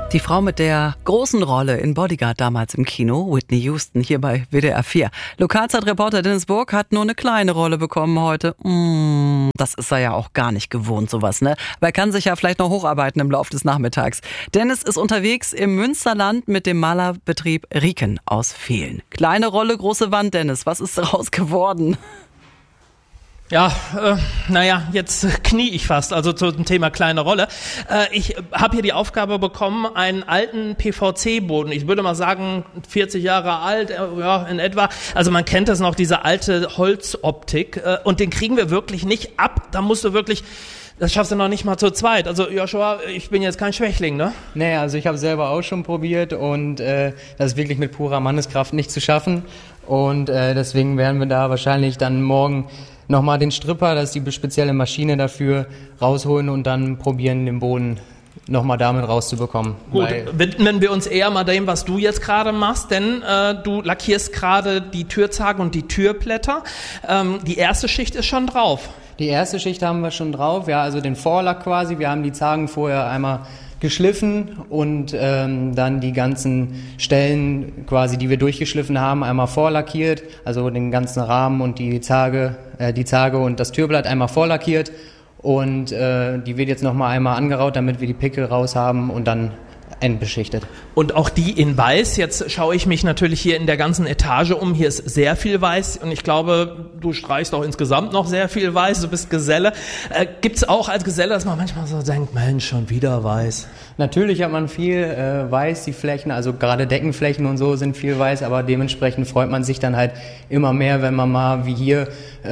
Die Frau mit der großen Rolle in Bodyguard damals im Kino, Whitney Houston, hier bei WDR 4. Lokalzeitreporter Dennis Burg hat nur eine kleine Rolle bekommen heute. Das ist er ja auch gar nicht gewohnt, sowas, ne? Aber er kann sich ja vielleicht noch hocharbeiten im Laufe des Nachmittags. Dennis ist unterwegs im Münsterland mit dem Malerbetrieb Rieken aus Vehlen. Kleine Rolle, große Wand, Dennis. Was ist daraus geworden? Ja, jetzt knie ich fast, also zum Thema kleine Rolle. Ich habe hier die Aufgabe bekommen, einen alten PVC-Boden, ich würde mal sagen 40 Jahre alt, ja, in etwa, also man kennt das noch, diese alte Holzoptik, und den kriegen wir wirklich nicht ab, da musst du wirklich... Das schaffst du noch nicht mal zu zweit. Also Joshua, ich bin jetzt kein Schwächling, ne? Nee, also ich habe selber auch schon probiert und das ist wirklich mit purer Manneskraft nicht zu schaffen. Und deswegen werden wir da wahrscheinlich dann morgen nochmal den Stripper, das ist die spezielle Maschine dafür, rausholen und dann probieren, den Boden nochmal damit rauszubekommen. Gut, widmen wir uns eher mal dem, was du jetzt gerade machst, denn du lackierst gerade die Türzagen und die Türblätter. Die erste Schicht ist schon drauf. Die erste Schicht haben wir schon drauf, ja, also den Vorlack quasi. Wir haben die Zagen vorher einmal geschliffen und dann die ganzen Stellen quasi, die wir durchgeschliffen haben, einmal vorlackiert, also den ganzen Rahmen und die Zage und das Türblatt einmal vorlackiert und die wird jetzt nochmal einmal angeraut, damit wir die Pickel raus haben und dann endbeschichtet. Und auch die in weiß. Jetzt schaue ich mich natürlich hier in der ganzen Etage um. Hier ist sehr viel weiß und ich glaube, du streichst auch insgesamt noch sehr viel weiß. Du bist Geselle. Gibt's auch als Geselle, dass man manchmal so denkt, Mensch, schon wieder weiß? Natürlich hat man viel weiß, die Flächen, also gerade Deckenflächen und so sind viel weiß, aber dementsprechend freut man sich dann halt immer mehr, wenn man mal wie hier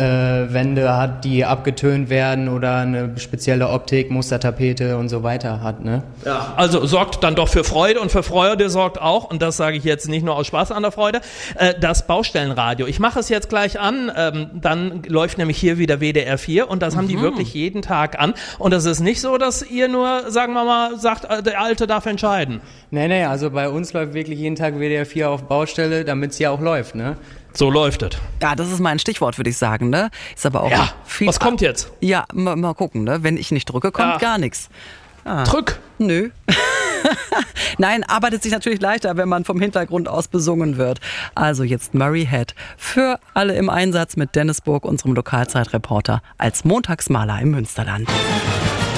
Wände hat, die abgetönt werden oder eine spezielle Optik, Mustertapete und so weiter hat, ne? Ja, also sorgt dann doch für Freude und für Freude sorgt auch, und das sage ich jetzt nicht nur aus Spaß an der Freude, das Baustellenradio. Ich mache es jetzt gleich an, dann läuft nämlich hier wieder WDR 4 und das haben die wirklich jeden Tag an. Und das ist nicht so, dass ihr nur, sagen wir mal, sagt, der Alte darf entscheiden. Nee, also bei uns läuft wirklich jeden Tag WDR 4 auf Baustelle, damit es ja auch läuft, ne? So läuft es. Ja, das ist mein Stichwort, würde ich sagen, ne? Ist aber auch viel. Was kommt jetzt? Ja, mal gucken, ne? Wenn ich nicht drücke, kommt gar nichts. Drück. Nö. Nein, arbeitet sich natürlich leichter, wenn man vom Hintergrund aus besungen wird. Also jetzt Murray Head für alle im Einsatz mit Dennis Burg, unserem Lokalzeitreporter, als Montagsmaler im Münsterland.